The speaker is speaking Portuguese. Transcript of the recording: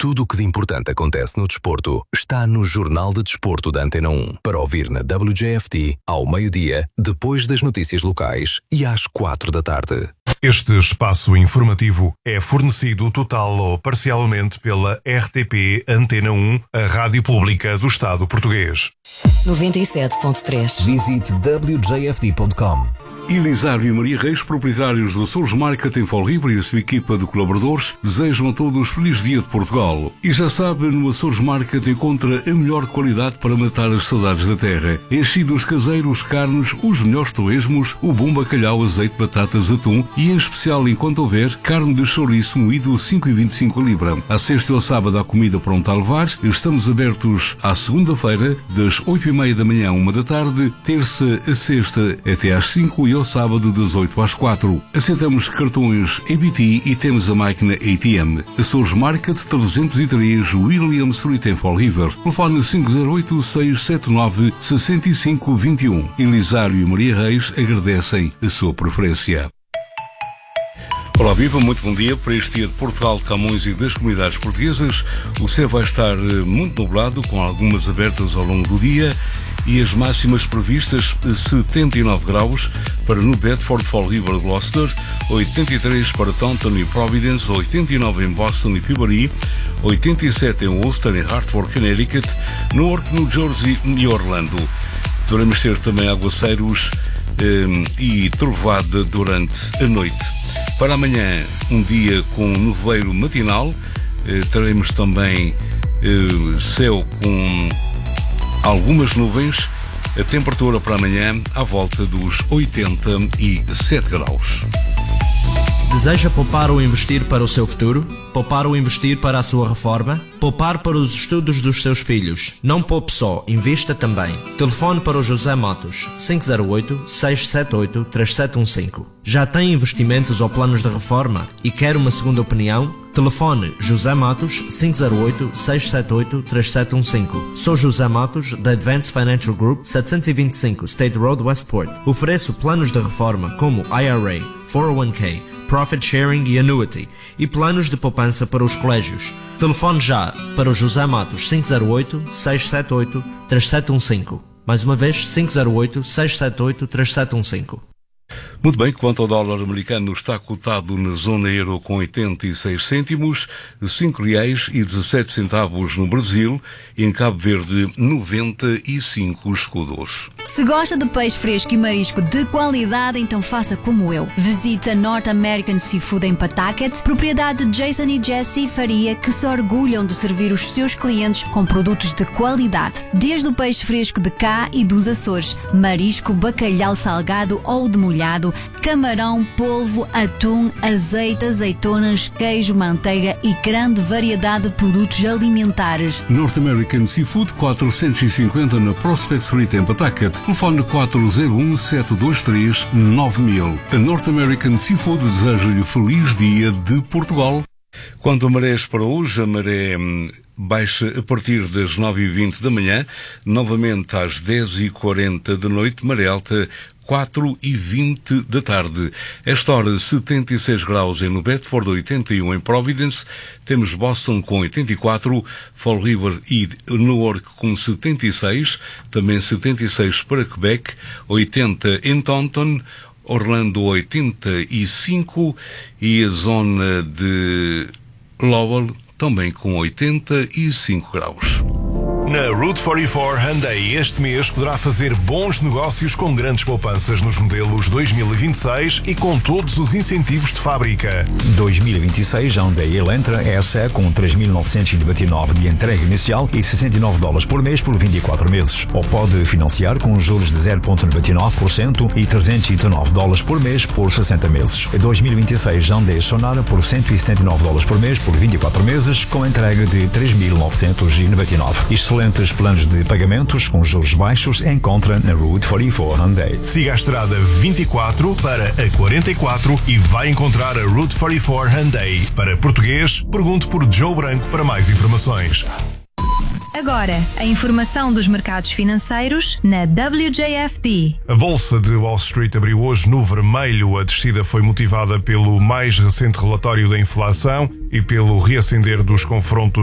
Tudo o que de importante acontece no desporto está no Jornal de Desporto da Antena 1. Para ouvir na WJFT, ao meio-dia, depois das notícias locais e às 4 da tarde. Este espaço informativo é fornecido total ou parcialmente pela RTP Antena 1, a rádio pública do Estado português. 97.3. Visite wjft.com. Elisário e Maria Reis, proprietários do Açores Market em Fall River, e a sua equipa de colaboradores desejam a todos feliz dia de Portugal. E já sabe, no Açores Market encontra a melhor qualidade para matar as saudades da terra. Enchidos caseiros, carnes, os melhores torresmos, o bom bacalhau, azeite, batatas, atum e, em especial, enquanto houver, carne de chouriço moído 5,25 a libra. À sexta e ao sábado há comida pronta a levar. Estamos abertos à segunda-feira, das 8h30 da manhã à 1 da tarde, terça a sexta até às 5 e ao sábado das 8 às 4. Aceitamos cartões EBT e temos a máquina ATM. Açores Market 303 William Street em Fall River. Telefone 508-679-6521. Elisário e Maria Reis agradecem a sua preferência. Olá, viva, muito bom dia para este dia de Portugal, de Camões e das comunidades portuguesas. O céu vai estar muito nublado, com algumas abertas ao longo do dia, e as máximas previstas 79 graus para New Bedford, Fall River, Gloucester, 83 para Taunton e Providence, 89 em Boston e Peabody, 87 em Worcester e Hartford, Connecticut, Newark, New Jersey e Orlando. Devemos ter também aguaceiros e trovoada durante a noite. Para amanhã, um dia com nevoeiro matinal, teremos também céu com algumas nuvens, a temperatura para amanhã à volta dos 87 graus. Deseja poupar ou investir para o seu futuro? Poupar ou investir para a sua reforma? Poupar para os estudos dos seus filhos? Não poupe só, invista também. Telefone para o José Matos, 508-678-3715. Já tem investimentos ou planos de reforma e quer uma segunda opinião? Telefone José Matos, 508-678-3715. Sou José Matos, da Advanced Financial Group, 725 State Road, Westport. Ofereço planos de reforma como IRA, 401k, Profit Sharing e Annuity, e planos de poupança para os colégios. Telefone já para o José Matos, 508-678-3715. Mais uma vez, 508-678-3715. Muito bem, quanto ao dólar americano, está cotado na zona euro com 86 cêntimos, R$5,17 no Brasil e em Cabo Verde 95 escudos. Se gosta de peixe fresco e marisco de qualidade, então faça como eu. Visite a North American Seafood em Pawtucket, propriedade de Jason e Jessie Faria, que se orgulham de servir os seus clientes com produtos de qualidade. Desde o peixe fresco de cá e dos Açores, marisco, bacalhau salgado ou demolhado, camarão, polvo, atum, azeite, azeitonas, queijo, manteiga e grande variedade de produtos alimentares. North American Seafood 450 na Prospect Street em Pawtucket. Telefone 401-723-9000. A North American Seafood deseja-lhe feliz dia de Portugal. Quanto a marés para hoje, a maré baixa a partir das 9h20 da manhã, novamente às 10h40 da noite, maré alta 4h20 da tarde. Esta hora 76 graus em New Bedford, 81 em Providence, temos Boston com 84, Fall River e Newark com 76, também 76 para Quebec, 80 em Taunton, Orlando 85 e a zona de Lowell também com 85 graus. Na Route 44 Hyundai este mês poderá fazer bons negócios com grandes poupanças nos modelos 2026 e com todos os incentivos de fábrica. 2026 Hyundai Elantra SE com 3.999 de entrega inicial e $69 por mês por 24 meses. Ou pode financiar com juros de 0,99% e $319 por mês por 60 meses. 2026 Hyundai Sonara por $179 por mês por 24 meses com entrega de 3.999. Excelentes planos de pagamentos com juros baixos encontra na Route 44 Hyundai. Siga a estrada 24 para a 44 e vai encontrar a Route 44 Hyundai. Para português, pergunte por Joe Branco para mais informações. Agora, a informação dos mercados financeiros na WJFT. A Bolsa de Wall Street abriu hoje no vermelho. A descida foi motivada pelo mais recente relatório da inflação e pelo reacender dos confrontos